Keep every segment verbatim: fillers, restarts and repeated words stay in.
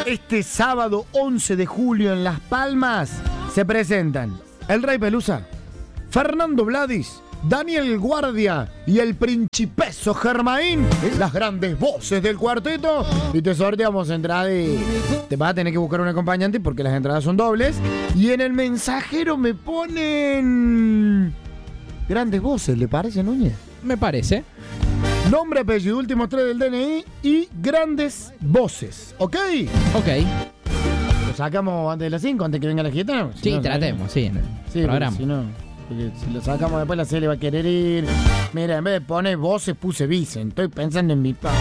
este sábado once de julio en Las Palmas se presentan el Rey Pelusa, Fernando Vladis, Daniel Guardia y el Principeso Germain, las grandes voces del cuarteto. Y te sorteamos entrada y te vas a tener que buscar un acompañante porque las entradas son dobles. Y en el mensajero me ponen grandes voces, ¿le parece, Núñez? Me parece. Nombre, apellido, últimos tres del D N I y grandes voces. ¿Ok? Ok. ¿Lo sacamos antes de las cinco, antes que venga la gitana? Sí, no, tratemos, sí, en el sí, programa. Si no, porque si lo sacamos después la serie va a querer ir. Mira, en vez de poner voces puse Vicen. Estoy pensando en mi papá.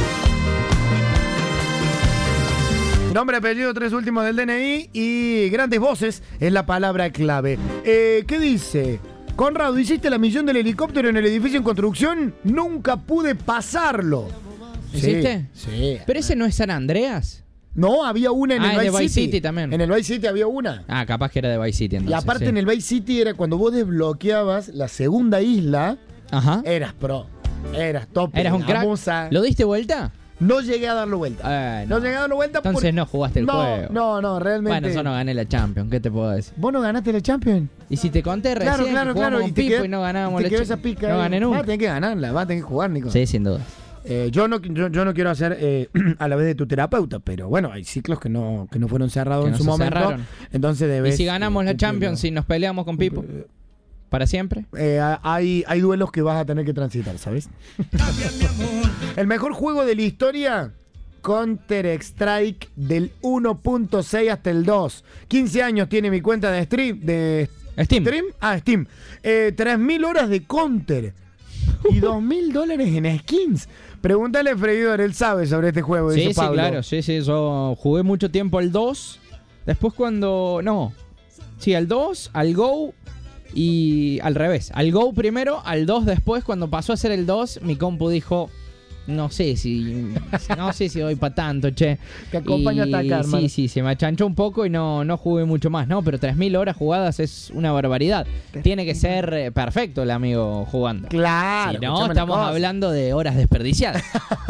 Nombre, apellido, tres últimos del D N I y grandes voces es la palabra clave. Eh, ¿Qué dice? Conrado, ¿hiciste la misión del helicóptero en el edificio en construcción? Nunca pude pasarlo. ¿Hiciste? Sí. sí. ¿Pero ese no es San Andreas? No, había una en ah, el Vice, Vice City. City también. En el Vice City había una. Ah, capaz que era de Vice City entonces. Y aparte sí. en el Vice City era cuando vos desbloqueabas la segunda isla, Ajá. eras pro. Eras top. Eras un crack. Famosa. ¿Lo diste vuelta? No llegué a darlo vuelta. Eh, no. no llegué a darlo vuelta Entonces porque... no jugaste el no, juego. No, no, realmente. Bueno, yo no gané la Champions, ¿qué te puedo decir? ¿Vos no ganaste la Champions? Y si te conté recién Claro, claro, que jugamos claro. con Y te Pipo quedó, y no ganábamos te la quedó Champions. esa pica No ahí. gané Vas a nunca. tener que ganarla, vas a tener que jugar, Nico. Sí, sin duda. Eh, yo, no, yo, yo no quiero hacer eh, a la vez de tu terapeuta, pero bueno, hay ciclos que no, que no fueron cerrados Que en no su se momento. cerraron. Entonces debes... ¿Y si ganamos eh, la cumplirlo. Champions y nos peleamos con Pipo? ¿Para siempre? Eh, hay, hay duelos que vas a tener que transitar, ¿sabes? El mejor juego de la historia, Counter-Strike del uno punto seis hasta el dos. quince años tiene mi cuenta de stream. De Steam. ¿Stream? Ah, Steam. Eh, tres mil horas de Counter. Y dos mil dólares en skins. Pregúntale a Freidor, él sabe sobre este juego. Sí, dice sí, Pablo. claro. Sí, sí, yo jugué mucho tiempo al dos. Después cuando... No. Sí, al dos, al Go... Y al revés, al Go primero, al dos después. Cuando pasó a ser el dos, mi compu dijo, no sé si no sé si doy para tanto, che. Te acompaña y, a atacar, sí, hermano. sí, se me achanchó un poco y no, no jugué mucho más, ¿no? Pero tres mil horas jugadas es una barbaridad. Tiene que ser eh, perfecto el amigo jugando. Claro. Si no, escuchame una estamos cosa. hablando de horas desperdiciadas.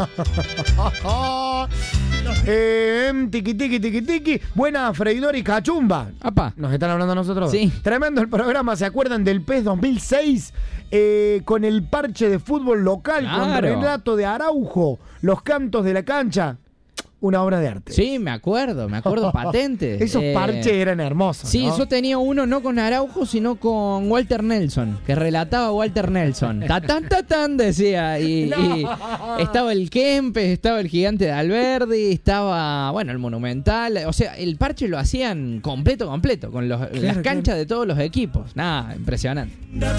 eh, tiki tiki tiki tiki. Buena, Freidor y Cachumba. Apa. ¿Nos están hablando a nosotros? Sí. Tremendo el programa. ¿Se acuerdan del PES dos mil seis? Eh, con el parche de fútbol local, con Claro. relato de Araujo, los cantos de la cancha. Una obra de arte. Sí, me acuerdo, me acuerdo patente. Esos Eh, parches eran hermosos. Sí, ¿no? yo tenía uno no con Araujo, sino con Walter Nelson, que relataba Walter Nelson. Ta tan ta tan decía. Y, No. y estaba el Kempes, estaba el gigante de Alberdi, estaba, bueno, el Monumental. O sea, el parche lo hacían completo, completo, con los, Claro, las canchas claro. de todos los equipos. Nada, impresionante.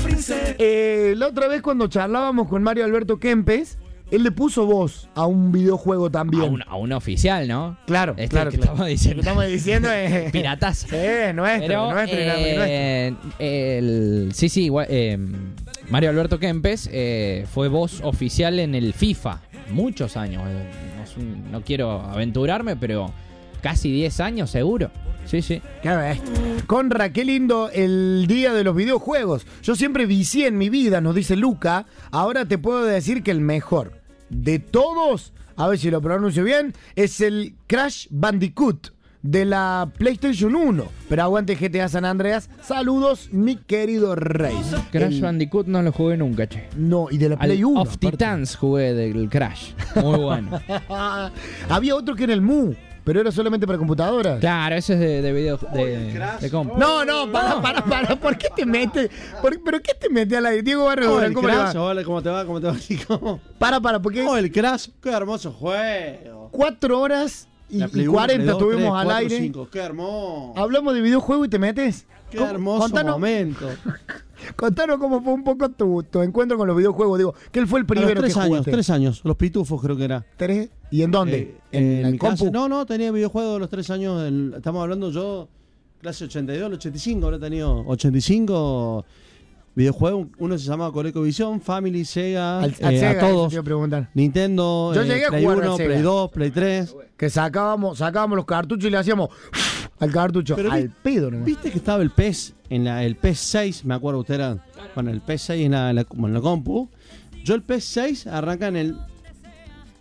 Eh, la otra vez cuando charlábamos con Mario Alberto Kempes, él le puso voz a un videojuego también. A un, a un oficial, ¿no? Claro, Este claro, que claro. estamos diciendo. Lo que estamos diciendo es... Piratazo. Sí, nuestro, Pero, nuestro, eh, el, sí, sí, igual, eh, Mario Alberto Kempes eh, fue voz oficial en el FIFA. Muchos años. eh, no, no quiero aventurarme, pero casi diez años seguro. Sí, sí. Qué bestia. Conra, qué lindo el día de los videojuegos. Yo siempre vicié en mi vida, nos dice Luca. Ahora te puedo decir que el mejor de todos, a ver si lo pronuncio bien, es el Crash Bandicoot de la PlayStation uno. Pero aguante G T A San Andreas. Saludos, mi querido rey. Crash El- Bandicoot no lo jugué nunca, che. No, y de la Al Play uno. Of aparte. Titans jugué del Crash. Muy bueno. Había otro que era el Mu, pero era solamente para computadoras. Claro, ese es de, de video de, de compu. No, no, para, para, para. ¿Por qué te metes? ¿Por, ¿Pero qué te metes al aire? Diego Barrio Oh, Durán, el ¿cómo le Crash, va? hola, ¿cómo te va? ¿Cómo te va, Nico? Para, para, porque Oh, el Crash, qué hermoso juego. cuatro horas y, La Play y uno, cuarenta Play dos, estuvimos tres, al cuatro, aire. cinco, qué hermoso. Hablamos de videojuego y te metes. Qué ¿Cómo? hermoso Contanos, momento. contanos cómo fue un poco tu, tu encuentro con los videojuegos. Digo, que él fue el A los primero tres que años, jugaste. tres años. Los pitufos creo que era. ¿Tres? ¿Y en dónde? Eh, ¿En, en la mi compu? casa. No, no, tenía videojuegos a los tres años. en- estamos hablando yo, clase ochenta y dos, ochenta y cinco, habrá tenido ochenta y cinco videojuegos. Uno se llamaba ColecoVision, Family, Sega, Al, eh, al Sega, a eso todos. te iba a preguntar. Nintendo, Yo eh, llegué a Play jugar al uno, Sega. Play dos, Play tres. Que sacábamos, sacábamos los cartuchos y le hacíamos al cartucho. Pero al vi- pedo nomás. ¿Viste que estaba el P E S, en la, el P E S seis? Me acuerdo, usted era. Bueno, el P E S seis en la, en la- como en la compu. Yo el P E S seis arranca en el.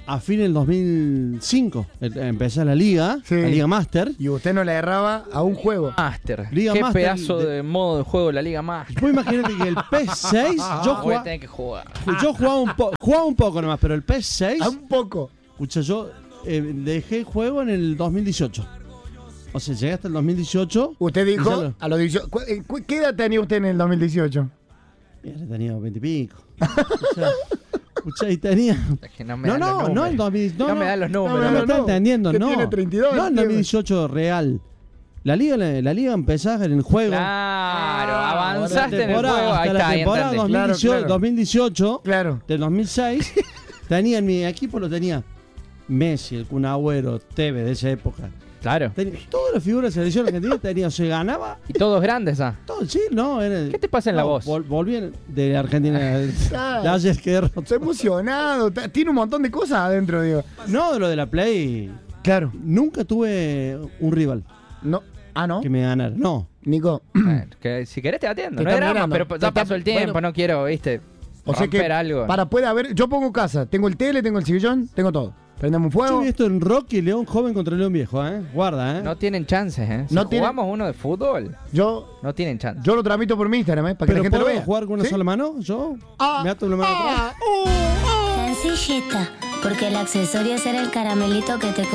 a fin del dos mil cinco. eh, Empecé la liga, Sí. la Liga Master. Y usted no le erraba a un juego. Master. Liga Qué Master pedazo de- de... modo de juego la Liga Master. Vos imagínate que el P S seis, yo, Voy a jugaba, tener que jugar. yo jugaba, un po- jugaba un poco nomás, pero el P S seis, A un poco. escucha, yo eh, dejé el juego en el dos mil dieciocho. O sea, llegué hasta el dos mil dieciocho. Usted y ya dijo lo- a los dieciocho. ¿cu- eh, cu- ¿Qué edad tenía usted en el dos mil dieciocho? Mira, tenía veinte y pico. Escucha, escucha, y tenía... Es que no me No, dan los no, no, números. el dos mil no, No no, me dan los no, números. No, me está no. entendiendo, Que no. tiene treinta y dos, no, el entiendo. dos mil dieciocho real. La liga, la, la liga empezaba en el juego. Claro, Ah, avanzaste en el Temporada- juego. Ahí hasta está, la ahí temporada entendí. Claro, dos mil dieciocho, claro. dos mil dieciocho Claro. del dos mil seis, tenía en mi equipo, lo tenía Messi, el Kun Agüero, Tevez de esa época. Claro. Tenía, todas las figuras de selección argentina tenía, se ganaba. Y todos grandes, ¿ah? Todo, sí, no, era, ¿Qué te pasa en la no, voz? vol- volví en- de Argentina. de Ah. ayer que derrotó. Estoy emocionado. ta- Tiene un montón de cosas adentro, digo. No, de lo de la Play. Claro. Nunca tuve un rival No. Ah, ¿no? que me ganara. No. Nico. Bueno, que si querés te atiendo. Te No hay está drama, mirando. pero Te ya está- pasó el tiempo, bueno. no quiero, viste, O sea que romper algo. para puede haber. Yo pongo casa. Tengo el tele, tengo el sillón, tengo todo. Prendemos un Yo fuego. vi esto en Rocky León joven contra León viejo, ¿eh? Guarda, ¿eh? No tienen chances, ¿eh? Si No tiene- jugamos uno de fútbol, Yo, no tienen chances. yo lo tramito por mi Instagram, ¿eh? Para que ¿Pero la gente lo puedo vea. jugar con una ¿Sí? sola mano? ¿Yo? Ah, ¿Me ato una mano atrás? ah, uh, ah. Sencillita, porque el accesorio será el caramelito que te